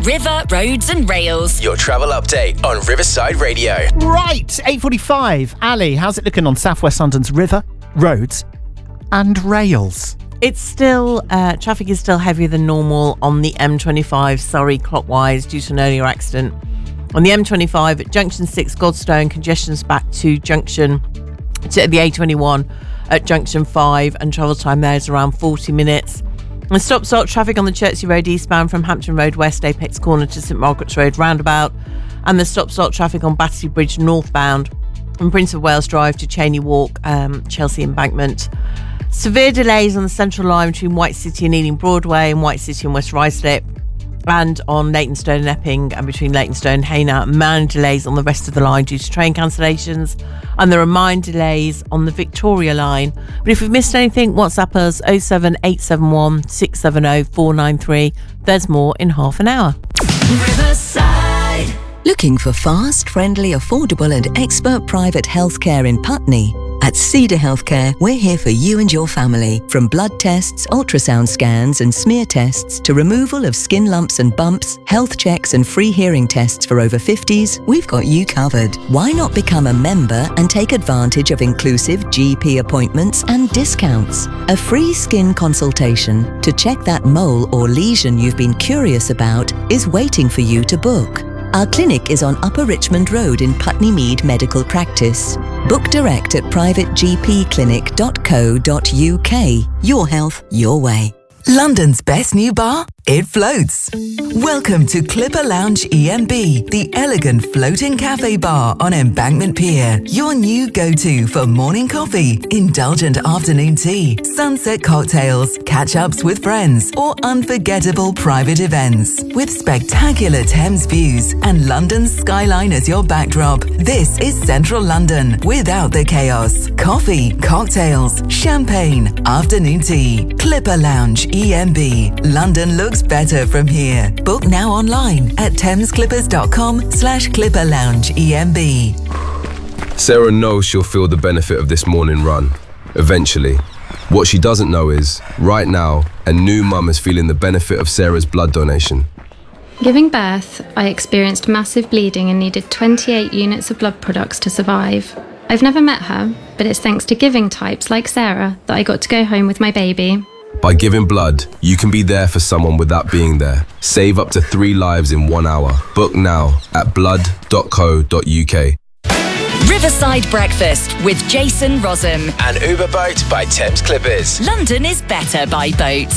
River, Roads and Rails. Your travel update on Riverside Radio. Right, 8:45. Ali, how's it looking on South West London's River, Roads and Rails? It's still, traffic is still heavier than normal on the M25 Surrey clockwise due to an earlier accident. On the M25 at Junction 6 Godstone, congestion's back to the A21 at Junction 5, and travel time there is around 40 minutes. And stop-start traffic on the Chertsey Road eastbound from Hampton Road West, Apex Corner to St Margaret's Road roundabout, and the stop-start traffic on Battersea Bridge northbound from Prince of Wales Drive to Cheney Walk, Chelsea Embankment. Severe delays on the Central Line between White City and Ealing Broadway and White City and West Ruislip, and on Leytonstone and Epping and between Leytonstone and Hainaut. Minor delays on the rest of the line due to train cancellations, and there are minor delays on the Victoria line. But if you've missed anything, WhatsApp us 07871 670 493. There's more in half an hour. Riverside. Looking for fast, friendly, affordable and expert private healthcare in Putney? At Cedar Healthcare, we're here for you and your family. From blood tests, ultrasound scans and smear tests to removal of skin lumps and bumps, health checks and free hearing tests for over 50s, we've got you covered. Why not become a member and take advantage of inclusive GP appointments and discounts? A free skin consultation to check that mole or lesion you've been curious about is waiting for you to book. Our clinic is on Upper Richmond Road in Putney Mead Medical Practice. Book direct at privategpclinic.co.uk. Your health, your way. London's best new bar? It floats. Welcome to Clipper Lounge EMB, the elegant floating cafe bar on Embankment Pier. Your new go-to for morning coffee, indulgent afternoon tea, sunset cocktails, catch-ups with friends, or unforgettable private events. With spectacular Thames views and London's skyline as your backdrop, this is Central London without the chaos. Coffee, cocktails, champagne, afternoon tea. Clipper Lounge EMB. London looks better from here. Book now online at thamesclippers.com/clipperloungeemb. Sarah knows she'll feel the benefit of this morning run, eventually. What she doesn't know is, right now, a new mum is feeling the benefit of Sarah's blood donation. Giving birth, I experienced massive bleeding and needed 28 units of blood products to survive. I've never met her, but it's thanks to giving types like Sarah that I got to go home with my baby. By giving blood, you can be there for someone without being there. Save up to 3 lives in 1 hour. Book now at blood.co.uk. Riverside Breakfast with Jason Rossum. And Uber Boat by Thames Clippers. London is better by boat.